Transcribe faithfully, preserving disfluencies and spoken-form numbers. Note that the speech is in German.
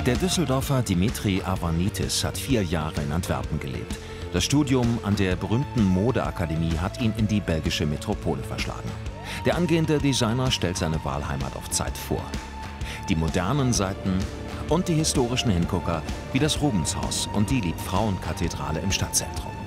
Der Düsseldorfer Dimitri Avanitis hat vier Jahre in Antwerpen gelebt. Das Studium an der berühmten Modeakademie hat ihn in die belgische Metropole verschlagen. Der angehende Designer stellt seine Wahlheimat auf Zeit vor. Die modernen Seiten und die historischen Hingucker wie das Rubenshaus und die Liebfrauenkathedrale im Stadtzentrum.